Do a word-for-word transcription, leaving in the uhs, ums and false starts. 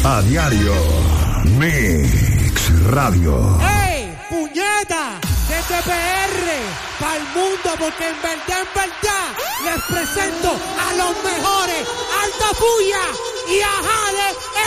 A diario. Mix Radio. ¡Ey! ¡Puñeta! Desde P R para el mundo, porque en verdad, en verdad, les presento a los mejores, Alta Puya y a Jade.